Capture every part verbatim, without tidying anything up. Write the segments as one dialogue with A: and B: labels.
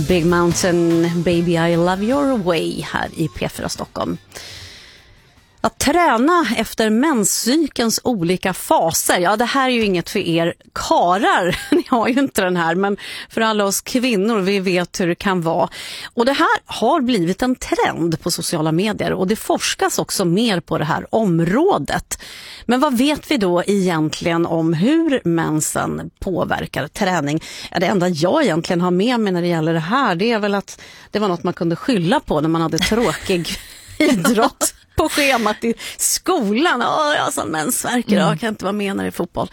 A: Big Mountain, Baby I Love Your Way här i P fyra Stockholm. Att träna efter menscykelns olika faser, ja det här är ju inget för er karar, ni har ju inte den här, men för alla oss kvinnor, vi vet hur det kan vara. Och det här har blivit en trend på sociala medier och det forskas också mer på det här området. Men vad vet vi då egentligen om hur mensen påverkar träning? Ja, det enda jag egentligen har med mig när det gäller det här, det är väl att det var något man kunde skylla på när man hade tråkig idrott på schemat i skolan. Åh, jag har sån mensvärk idag, jag kan inte vara med när det är fotboll.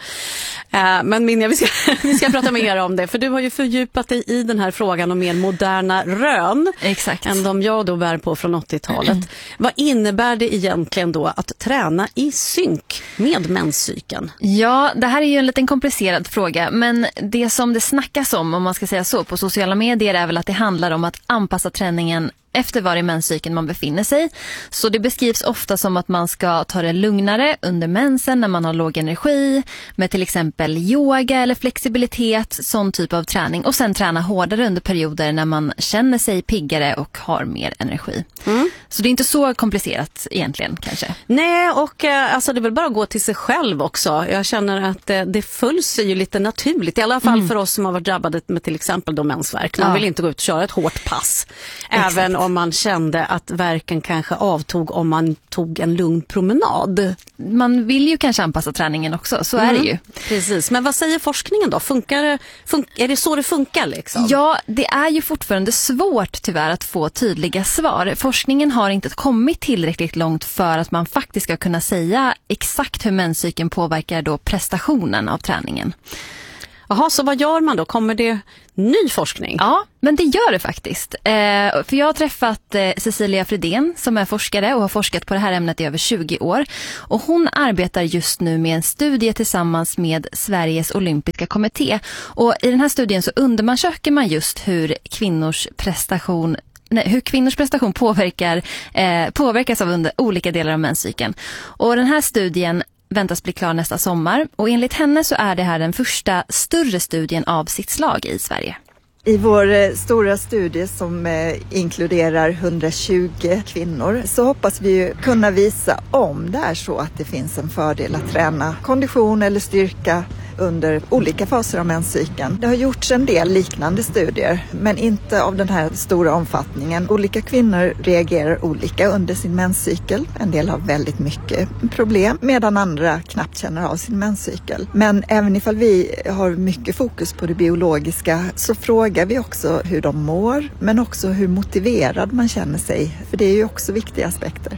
A: Uh, men Minja, vi ska, vi ska prata mer om det, för du har ju fördjupat dig i den här frågan om mer moderna rön.
B: Exakt.
A: Än de jag då bär på från åttiotalet. Mm. Vad innebär det egentligen då att träna i synk med menscykeln?
B: Ja, det här är ju en liten komplicerad fråga, men det som det snackas om, om man ska säga så, på sociala medier är väl att det handlar om att anpassa träningen efter var i menscykeln man befinner sig. Så det beskrivs ofta som att man ska ta det lugnare under mensen när man har låg energi, med till exempel yoga eller flexibilitet, sån typ av träning. Och sen träna hårdare under perioder när man känner sig piggare och har mer energi. Mm. Så det är inte så komplicerat egentligen kanske.
A: Nej, och alltså, det vill bara gå till sig själv också. Jag känner att det, det följs sig ju lite naturligt. I alla fall mm. för oss som har varit drabbade med till exempel då mensvärk. Man ja. vill inte gå ut och köra ett hårt pass. Exakt. Även om man kände att verken kanske avtog om man tog en lugn promenad.
B: Man vill ju kanske anpassa träningen också, så mm. är det ju.
A: Precis, men vad säger forskningen då? Funkar det, fun- är det så det funkar liksom?
B: Ja, det är ju fortfarande svårt tyvärr att få tydliga svar. Forskningen har inte kommit tillräckligt långt för att man faktiskt ska kunna säga exakt hur menscykeln påverkar då prestationen av träningen.
A: Jaha, så vad gör man då? Kommer det ny forskning?
B: Ja, men det gör det faktiskt. Eh, för jag har träffat eh, Cecilia Fridén som är forskare och har forskat på det här ämnet i över tjugo år. Och hon arbetar just nu med en studie tillsammans med Sveriges olympiska kommitté. Och i den här studien så undersöker man just hur kvinnors prestation Nej, hur kvinnors prestation påverkar, eh, påverkas av under olika delar av menscykeln. Och den här studien väntas bli klar nästa sommar och enligt henne så är det här den första större studien av sitt slag i Sverige.
C: I vår stora studie som inkluderar hundratjugo kvinnor så hoppas vi ju kunna visa om det är så att det finns en fördel att träna kondition eller styrka under olika faser av menscykeln. Det har gjorts en del liknande studier, men inte av den här stora omfattningen. Olika kvinnor reagerar olika under sin menscykel. En del har väldigt mycket problem, medan andra knappt känner av sin menscykel. Men även ifall vi har mycket fokus på det biologiska så frågar vi också hur de mår, men också hur motiverad man känner sig. För det är ju också viktiga aspekter.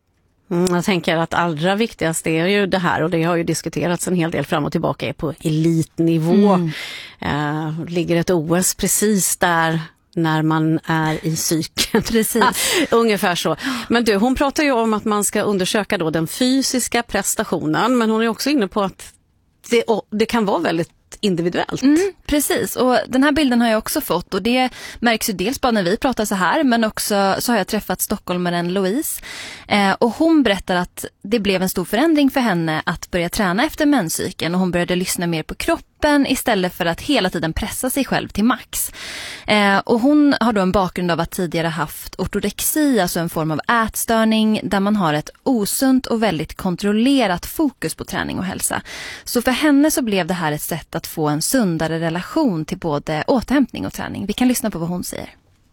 A: Mm, jag tänker att allra viktigast är ju det här, och det har ju diskuterats en hel del fram och tillbaka, är på elitnivå. Mm. Eh, ligger ett O S precis där när man är i cykeln.
B: Precis.
A: Ungefär så. Men du, hon pratar ju om att man ska undersöka då den fysiska prestationen, men hon är också inne på att det, det kan vara väldigt individuellt.
B: Mm, precis, och den här bilden har jag också fått och det märks ju dels bara när vi pratar så här, men också så har jag träffat stockholmaren Louise eh, och hon berättar att det blev en stor förändring för henne att börja träna efter menscykeln och hon började lyssna mer på kroppen istället för att hela tiden pressa sig själv till max. Eh, och hon har då en bakgrund av att tidigare haft ortorexi, alltså en form av ätstörning där man har ett osunt och väldigt kontrollerat fokus på träning och hälsa. Så för henne så blev det här ett sätt att få en sundare relation till både återhämtning och träning. Vi kan lyssna på vad hon säger.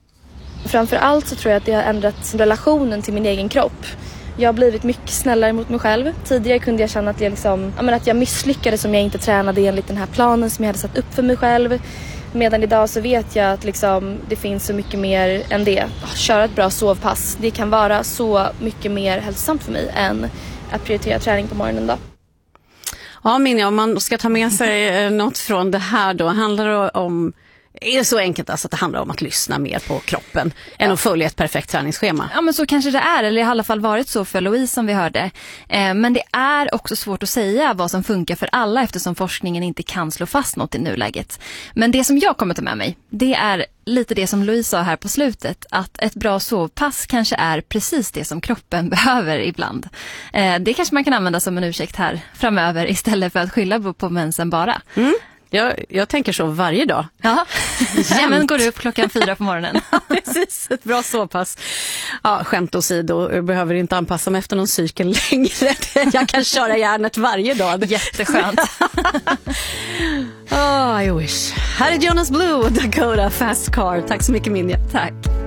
D: Framförallt så tror jag att det har ändrat relationen till min egen kropp. Jag har blivit mycket snällare mot mig själv. Tidigare kunde jag känna att jag, liksom, jag, menar, att jag misslyckades om jag inte tränade enligt den här planen som jag hade satt upp för mig själv. Medan idag så vet jag att liksom, det finns så mycket mer än det. Köra ett bra sovpass, det kan vara så mycket mer hälsosamt för mig än att prioritera träning på morgonen då.
A: Ja, Minja, om man ska ta med sig något från det här då, handlar det om, är det så enkelt alltså att det handlar om att lyssna mer på kroppen än ja. att följa ett perfekt träningsschema?
B: Ja, men så kanske det är, eller i alla fall varit så för Louise som vi hörde. Eh, men det är också svårt att säga vad som funkar för alla eftersom forskningen inte kan slå fast något i nuläget. Men det som jag kommer ta med mig, det är lite det som Louise sa här på slutet, att ett bra sovpass kanske är precis det som kroppen behöver ibland. Eh, det kanske man kan använda som en ursäkt här framöver istället för att skylla på, på mensen bara.
A: Mm. Jag, jag tänker så varje dag.
B: Ja, men går du upp klockan fyra på morgonen.
A: Precis, ett bra såpass. Ja, skämt åsido, jag behöver inte anpassa mig efter någon cykel längre. Jag kan köra järnet varje dag.
B: Jätteskönt.
A: Oh, I wish. Här är Jonas Blue, Dakota Fast Car. Tack så mycket, Minja.
B: Tack.